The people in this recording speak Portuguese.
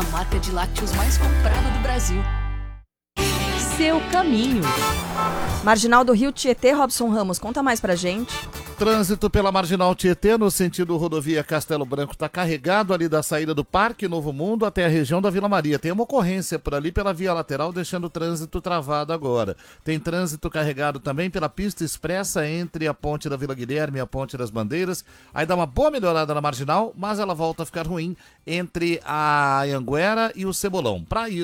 a marca de lácteos mais comprada do Brasil. Seu caminho. Marginal do Rio Tietê, Robson Ramos, conta mais pra gente. Trânsito pela Marginal Tietê, no sentido rodovia Castelo Branco, está carregado ali da saída do Parque Novo Mundo até a região da Vila Maria. Tem uma ocorrência por ali pela via lateral, deixando o trânsito travado agora. Tem trânsito carregado também pela pista expressa entre a ponte da Vila Guilherme e a ponte das Bandeiras. Aí dá uma boa melhorada na Marginal, mas ela volta a ficar ruim entre a Anhanguera e o Cebolão. Para ir